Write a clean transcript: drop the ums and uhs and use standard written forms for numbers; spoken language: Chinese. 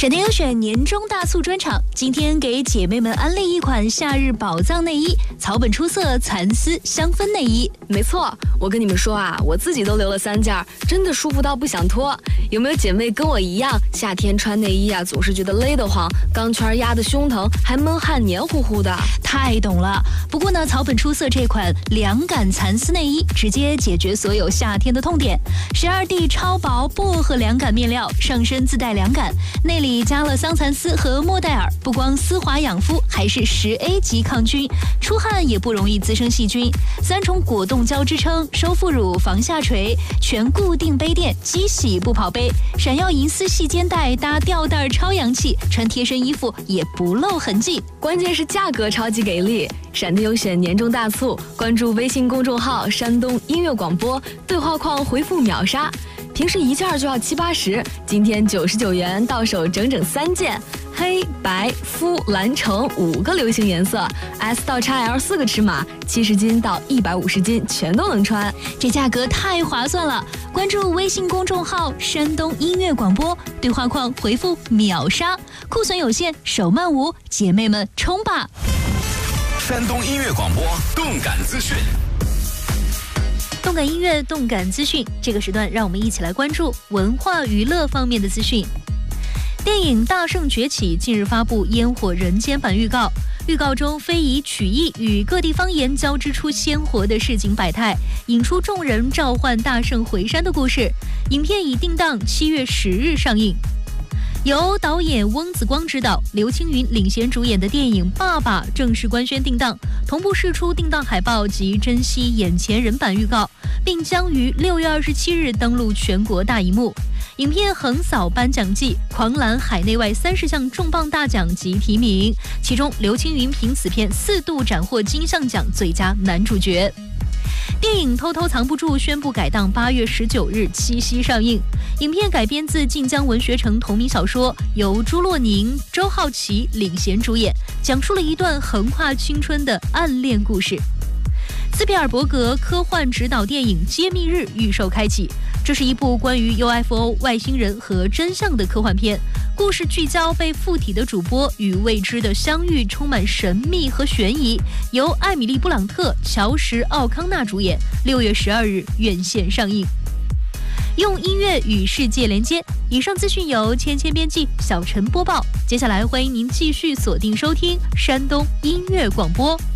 闪电优选年终大促专场，今天给姐妹们安利一款夏日宝藏内衣，草本出色蚕丝香氛内衣。 没错，我跟你们说啊，我自己都留了3件，真的舒服到不想脱。有没有姐妹跟我一样，夏天穿内衣啊，总是觉得勒得慌，钢圈压得胸疼，还闷汗黏糊糊的？ 太懂了。不过呢，草本出色这款凉感蚕丝内衣，直接解决所有夏天的痛点。12D 超薄薄荷凉感面料，上身自带凉感，内里加了桑蚕丝和莫代尔，不光丝滑养肤，还是10A 级抗菌，出汗也不容易滋生细菌。3重果冻胶支撑，收腹乳防下垂，全固定杯垫，机洗不跑杯，闪耀银丝细肩带搭吊带超洋气，穿贴身衣服也不露痕迹。 关键是价格超级给力！闪电优选年终大促，关注微信公众号山东音乐广播，对话框回复秒杀。平时1件就要70、80，今天99元到手整整3件，黑白肤蓝橙5个流行颜色 ，S 到 XL 4个尺码，70斤到150斤全都能穿， 这价格太划算了！关注微信公众号山东音乐广播，对话框回复秒杀，库存有限，手慢无，姐妹们冲吧！ 山东音乐广播动感资讯。 动感音乐，动感资讯，这个时段让我们一起来关注文化娱乐方面的资讯。电影《大圣崛起》近日发布烟火人间版预告，预告中非遗曲艺与各地方言交织出鲜活的市井百态，引出众人召唤大圣回山的故事。影片已定档7月10日上映。由导演翁子光执导，刘青云领衔主演的电影《爸爸》正式官宣定档，同步释出定档海报及珍惜眼前人版预告，并将于6月27日登陆全国大荧幕。影片横扫颁奖季，狂揽海内外30项重磅大奖及提名，其中刘青云凭此片4度斩获金像奖最佳男主角。电影《偷偷藏不住》宣布改档8月19日7夕上映。影片改编自晋江文学城同名小说，由朱洛宁、周浩奇领衔主演，讲述了一段横跨青春的暗恋故事。斯皮尔伯格科幻执导电影《揭秘日》预售开启，这是一部关于 UFO 外星人和真相的科幻片。故事聚焦被附体的主播与未知的相遇，充满神秘和悬疑。由艾米丽·布朗特、乔什·奥康纳主演，6月12日院线上映。用音乐与世界连接。以上资讯由芊芊编辑，小陈播报。接下来欢迎您继续锁定收听山东音乐广播。